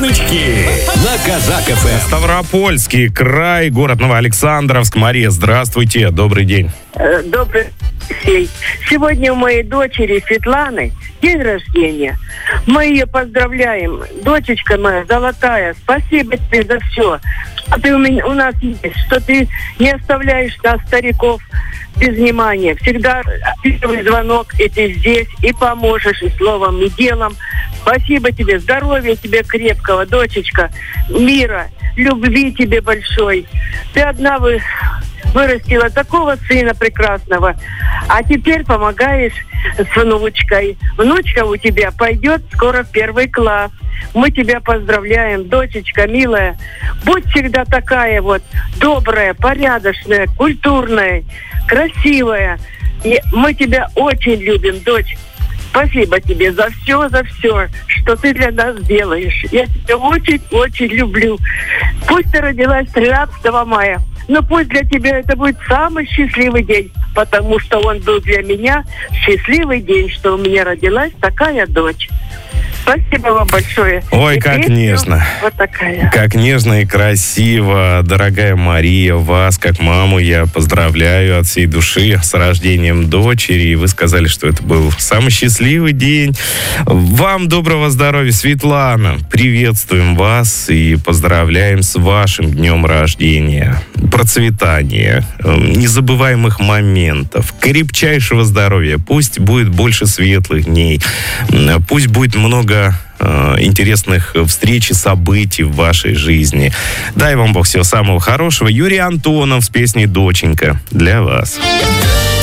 Звоночки на Казак ФМ. Ставропольский край, город Новоалександровск. Мария, здравствуйте, добрый день. Добрый день. Сегодня у моей дочери Светланы день рождения. Мы ее поздравляем. Дочечка моя золотая, спасибо тебе за все, что ты у нас есть, что ты не оставляешь нас, стариков, без внимания. Всегда первый звонок, и ты здесь, и поможешь и словом, и делом. Спасибо тебе, здоровья тебе крепкого, дочечка, мира, любви тебе большой. Ты одна вырастила такого сына прекрасного, а теперь помогаешь с внучкой. Внучка у тебя пойдет скоро в 1 класс. Мы тебя поздравляем, дочечка милая. Будь всегда такая вот добрая, порядочная, культурная, красивая. И мы тебя очень любим, дочь. Спасибо тебе за все, что ты для нас делаешь. Я тебя очень-очень люблю. Пусть ты родилась 13 мая, но пусть для тебя это будет самый счастливый день, потому что он был для меня счастливый день, что у меня родилась такая дочь. Спасибо вам большое. Ой, как нежно. Вот такая. Как нежно и красиво. Дорогая Мария, вас, как маму, я поздравляю от всей души с рождением дочери. И вы сказали, что это был самый счастливый день. Вам доброго здоровья, Светлана. Приветствуем вас и поздравляем с вашим днем рождения. Процветания, незабываемых моментов, крепчайшего здоровья. Пусть будет больше светлых дней. Пусть будет много интересных встреч и событий в вашей жизни. Дай вам Бог всего самого хорошего. Юрий Антонов с песней «Доченька» для вас.